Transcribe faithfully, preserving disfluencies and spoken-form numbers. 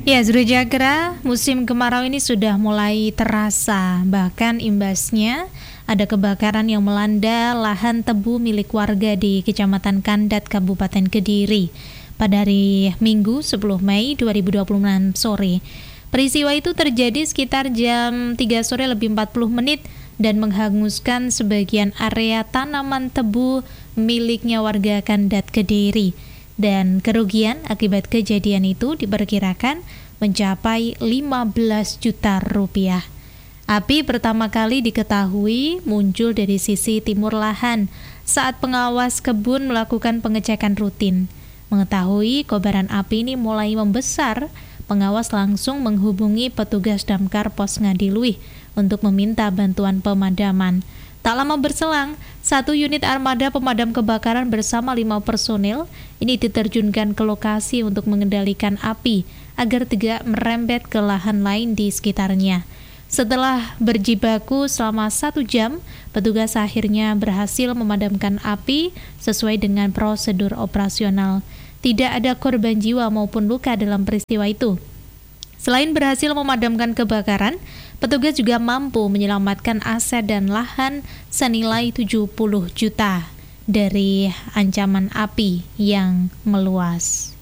Ya, Zrujagra, musim kemarau ini sudah mulai terasa. Bahkan imbasnya ada kebakaran yang melanda lahan tebu milik warga di Kecamatan Kandat, Kabupaten Kediri pada hari Minggu sepuluh Mei dua ribu dua puluh enam sore. Peristiwa itu terjadi sekitar jam tiga sore lebih empat puluh menit dan menghanguskan sebagian area tanaman tebu miliknya warga Kandat, Kediri. Dan kerugian akibat kejadian itu diperkirakan mencapai lima belas juta rupiah. Api pertama kali diketahui muncul dari sisi timur lahan saat pengawas kebun melakukan pengecekan rutin. Mengetahui kobaran api ini mulai membesar, pengawas langsung menghubungi petugas damkar Pos Ngadiluih untuk meminta bantuan pemadaman. Tak lama berselang, satu unit armada pemadam kebakaran bersama lima personil ini diterjunkan ke lokasi untuk mengendalikan api agar tidak merembet ke lahan lain di sekitarnya. Setelah berjibaku selama satu jam, petugas akhirnya berhasil memadamkan api sesuai dengan prosedur operasional. Tidak ada korban jiwa maupun luka dalam peristiwa itu. Selain berhasil memadamkan kebakaran, petugas juga mampu menyelamatkan aset dan lahan senilai tujuh puluh juta dari ancaman api yang meluas.